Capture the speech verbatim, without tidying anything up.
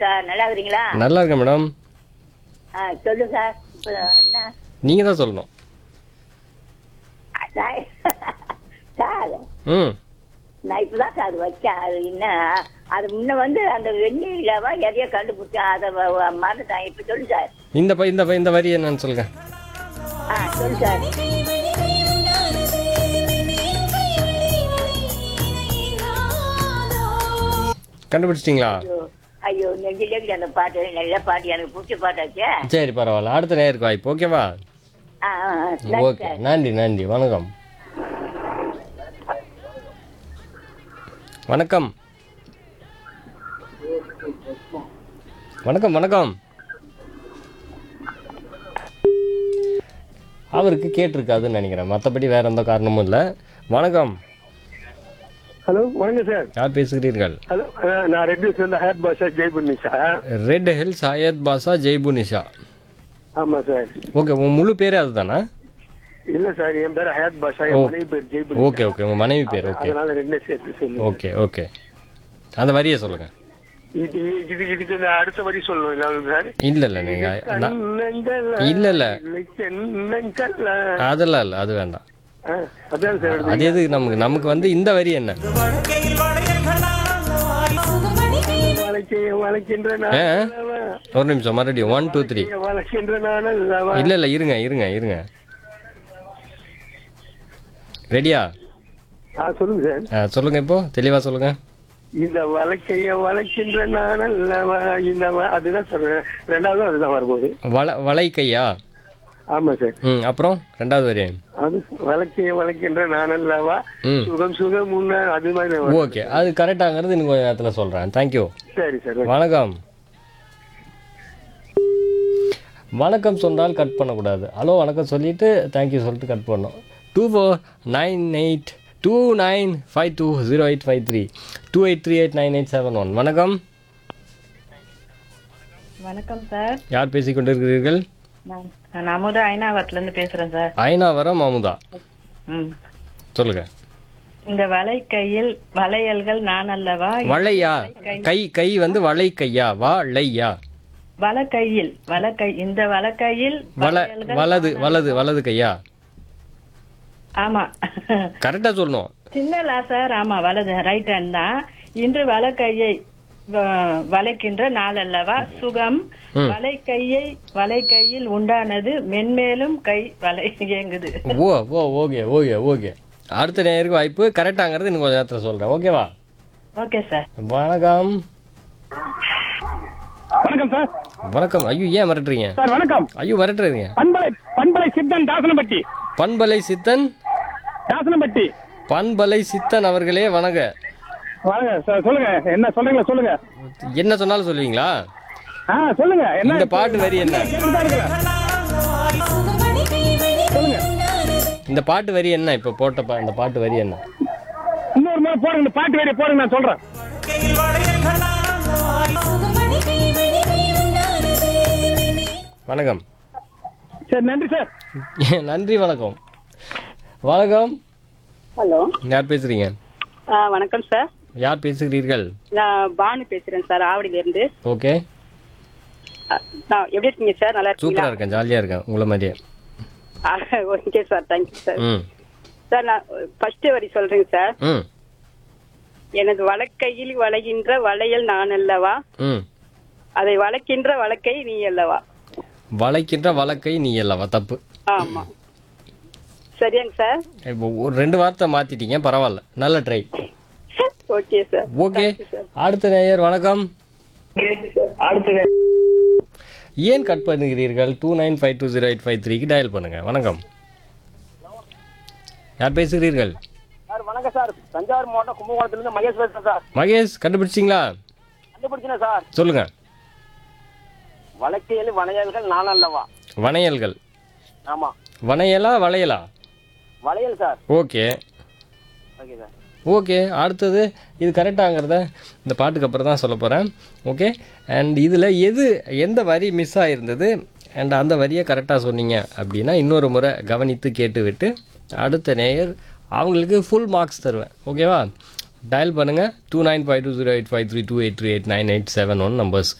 Sir. நல்லா இருக்கிறீங்களா? நல்லா இருக்கேன் மேடம். ஆ சொல்லு சார். இப்போ என்ன நீங்கள் தான் சொல்லணும். சார் சார் ம் நான் இப்பதான் சார் வச்சேன். அது என்ன அது முன்ன வந்து அந்த வெந்நீர்லவா எதையோ கண்டுபிடிச்சேன். அதை மறந்துட்டேன். இப்போ சொல்லு சார். இந்த ப இந்த ப இந்த வரி என்னன்னு சொல்லுங்க. ஆ சொல்லு சார். கண்டுபிடிச்சிட்டிங்களா? ஐயோ ஐயோ நெஞ்சிலே இருக்குது அந்த பாட்டு. நல்ல பாட்டு, எனக்கு பிடிச்ச பாட்டாச்சே. சரி பரவாயில்ல, அடுத்த நேருக்கு வாய்ப்பு. ஓகேவா? ஆ ஆ ஆ, நன்றி ஓகே, சார். நன்றி நன்றி. வணக்கம். வணக்கம் வணக்கம் வணக்கம். அவருக்கு கேட்டிருக்காதுன்னு நினைக்கிறேன், மற்றபடி வேற எந்த காரணமும் இல்லை. வணக்கம். ஹலோ வணக்கம் சார். யார் பேசுகிறீர்கள்? ஹலோ நான் ரெட் ஹில்ஸ் வந்து ஹயத் பாஷா ஜெய்புனிஷா. ரெட் ஹில்ஸ் ஹயத் பாஷா ஜெய்புனிஷா. ஆமாம் சார். ஓகே, உங்கள் முழு பேரே அதுதானா? இல்லை சார், என் பேர் ஹயத் பாஷா, என் மனைவி பேர் ஜெய்புனிஷா. ஓகே ஓகே, உங்கள் மனைவி பேர். ஓகே, அதனால ரெண்டு சேர்த்து சொல்லுங்க. ஓகே ஓகே, அந்த வரியை சொல்லுங்க. இது இது இதுக்கு நான் அடுத்த வரி சொல்லணும் சார். இல்லை இல்லை நீங்கள் இல்லை இல்லை அதெல்லாம் இல்லை, அது வேண்டாம். அதான் சார். அது எது நமக்கு நமக்கு வந்து இந்த வரி என்ன? வளர்க்கின்ற ஆ, ஒரு நிமிஷம், மறுபடியும் ஒன் டூ த்ரீ. வளர்க்கின்ற நான் இல்லை இல்லை, இருங்க இருங்க இருங்க. ரெடியா? ஆ சொல்லுங்க சார். ஆ சொல்லுங்க, இப்போ தெளிவா சொல்லுங்க. இந்த வழக்கைய வளர்க்கின்ற நான் அல்லவா இந்த அதுதான் சொல்றேன். ரெண்டாவது அதுதான் வரும்போது வள வளை கையா? ஆமா சார். ம், அப்புறம் ரெண்டாவது வரி அது வழக்கைய வளர்க்கின்ற நான் அல்லவா ம் சுகம் சுகம் முன்ன அது மாதிரி வரும். ஓகே, அது கரெக்டாங்கிறது இன்னும் கொஞ்சம் நேரத்தில் சொல்கிறேன். தேங்க்யூ. சரி சார். வணக்கம். வணக்கம் சொன்னால் கட் பண்ணக்கூடாது. ஹலோ வணக்கம் சொல்லிட்டு தேங்க்யூ சொல்லிட்டு கட் பண்ணணும். Two four nine eight two nine five two zero eight five three two eight three eight nine eight seven one. வணக்கம். வணக்கம் சார். யார் பேசிக் கொண்டிருக்கிறீர்கள்? நான் நான் அமுதா ஐநாவரத்துலேருந்து பேசுகிறேன் சார். ஐநாவரம் அமுதா. ம் சொல்லுங்க. இந்த வலை கையில் வளையல்கள் நான் அல்லவா? வளையா? கை கை வந்து வளை கையா? வளையா? வல கையில் வல கை இந்த வல கையில் வல வலது வலது வலது கையா? ஆமா, கரெக்டா சொல்லணும். சின்னலா சார். ஆமா, வலது ரைட் ஹேண்ட் தான். இன்று வல கையை வ- வளைக்கின்ற நாள் அல்லவா சுகம். வலை கையை வலை கையில் உண்டானது மென்மேலும் கை வலை இயங்குது. ஓ ஓ ஓகே ஓகே ஓகே, அடுத்த நேருக்கு வாய்ப்பு. கரெக்டாங்கிறது இன்னும் கொஞ்சம் நேரத்தில் சொல்றேன். ஓகேவா? Okay sir. வணக்கம். வணக்கம் சார். வணக்கம். ஐயோ, ஏன் மிரட்டுறீங்க? சார் வணக்கம். ஐயோ, மிரட்டுறீங்க. பண்பலை பண்பலை சித்தன் தாசனப்பட்டி. பண்பலை சித்தன் தாசனப்பட்டி. பண்பலை சித்தன் அவர்களே வணங்க. வணக்கம் சார். சொல்லுங்க, என்ன சொல்றீங்களா சொல்லுங்க. என்ன சொன்னாலும் சொல்லுவீங்களா? ஆ சொல்லுங்க. என்ன இந்த பாட்டு வரி என்ன? சொல்லுங்க. இந்த பாட்டு வரி என்ன? இப்ப போட்ட பா- இந்த பாட்டு வரி என்ன? இன்னொரு முறை போடுங்க, இந்த பாட்டு வேற போடுங்க, நான் சொல்றேன். வணக்கம். சரி, நன்றி சார். நன்றி, வணக்கம். வணக்கம். ஹலோ, யார் பேசுறீங்க? ஆ வணக்கம் சார். யார் பேசுகிறீர்கள்? நான் பானு பேசுறேன் சார், ஆவடியிலேருந்து. ஓகே, நான் எப்படி இருக்கீங்க சார்? நல்லா சூப்பரா இருக்கீங்களா? இருக்கேன், ஜாலியா இருக்கேன், உங்களை மாதிரியே. Okay sir, thank you sir. ம் சார் நான் ஃபர்ஸ்ட் வரி சொல்றேங்க சார். ம் எனது வலக்கையில் வளைகின்ற வளையல் நான் அல்லவா, ம் அதை வளைக்கின்ற வழக்கை நீ அல்லவா. வளைக்கின்ற வழக்கை நீ அல்லவா? தப்பு. ஆமா, சரியாங்க சார். இப்போ ஒரு ரெண்டு வார்த்தை மாத்திட்டீங்க, பரவாயில்ல, நல்ல ட்ரை. Okay sir. ஓகே, அடுத்த நேயர். வணக்கம். அடுத்து ஏன் cut பண்ணுகிறீர்கள்? Two nine five two zero eight five த்ரீக்கு டயல் பண்ணுங்க. வணக்கம். யார் பேசுகிறீர்கள்? சார் வணக்கம் சார். தஞ்சாவூர் மாவட்டம் கும்பகோணத்திலிருந்து மகேஷ் பேசுறேன் சார். மகேஷ், கண்டுபிடிச்சிங்களா? கண்டுபிடிச்சேன் சார். சொல்லுங்க. வழக்கையில் வளையல்கள் நான் அல்லவா. வளையல்கள். ஆமா, வளையலா வளையலா? வளையல் sir. Okay okay sir. Okay, அடுத்தது இது கரெக்டாங்கிறத இந்த பாட்டுக்கு அப்புறம் தான் சொல்ல போகிறேன். ஓகே, அண்ட் இதில் எது எந்த வரி மிஸ் ஆகிருந்தது அண்ட் அந்த வரியை கரெக்டாக சொன்னீங்க அப்படின்னா இன்னொரு முறை கவனித்து கேட்டு விட்டு அடுத்த நேயர் அவங்களுக்கு ஃபுல் மார்க்ஸ் தருவேன். ஓகேவா? டயல் பண்ணுங்கள். Two nine five two zero eight five three two eight three eight nine eight seven one நம்பர்ஸ்க்கு.